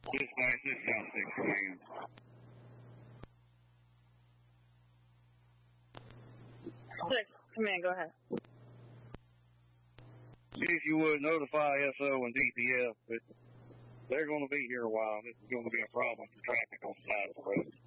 Dispatch, this is South 6 Command. Command, go ahead. If you would notify SO and DPS that they're going to be here a while. This is going to be a problem for traffic on the side of the road.